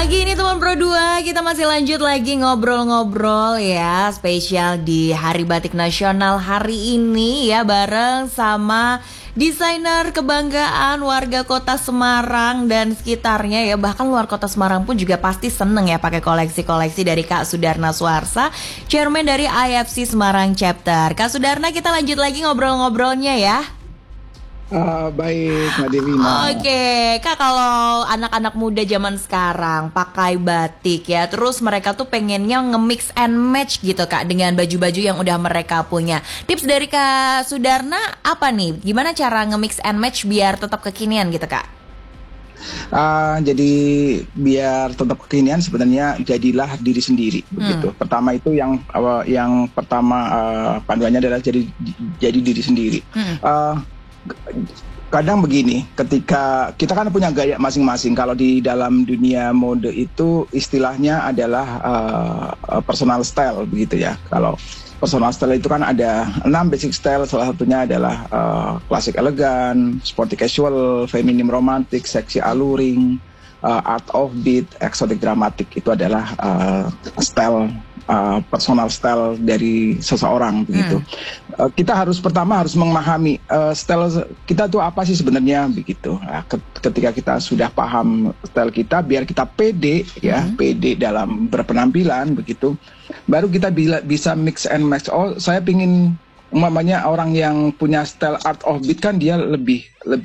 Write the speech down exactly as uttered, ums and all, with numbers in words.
Pagi ini teman Pro dua, kita masih lanjut lagi ngobrol-ngobrol ya, spesial di Hari Batik Nasional hari ini ya, bareng sama desainer kebanggaan warga kota Semarang dan sekitarnya ya. Bahkan luar kota Semarang pun juga pasti seneng ya pakai koleksi-koleksi dari Kak Sudarna Suarsa, Chairman dari I F C Semarang Chapter. Kak Sudarna, kita lanjut lagi ngobrol-ngobrolnya ya. Uh, baik, Mbak Devina. Oke, Kak, kalau anak-anak muda zaman sekarang pakai batik ya, terus mereka tuh pengennya nge-mix and match gitu Kak dengan baju-baju yang udah mereka punya. Tips dari Kak Sudarna apa nih? Gimana cara nge-mix and match biar tetap kekinian gitu Kak? Uh, jadi biar tetap kekinian sebenarnya jadilah diri sendiri hmm. begitu. Pertama itu yang uh, yang pertama uh, panduannya adalah jadi jadi diri sendiri. Hmm. Uh, Kadang begini, ketika kita kan punya gaya masing-masing. Kalau di dalam dunia mode itu istilahnya adalah uh, personal style begitu ya. Kalau personal style itu kan ada enam basic style, salah satunya adalah uh, klasik elegan, sporty casual, feminim romantic, seksi alluring, uh, art of beat, exotic dramatic. Itu adalah uh, style Uh, personal style dari seseorang begitu. Hmm. Uh, kita harus pertama harus memahami uh, style kita tuh apa sih sebenarnya begitu. Nah, ketika kita sudah paham style kita, biar kita pede ya, hmm. pede dalam berpenampilan begitu, baru kita bila, bisa mix and match. Oh, saya pingin umpamanya orang yang punya style art of beat kan dia lebih lebih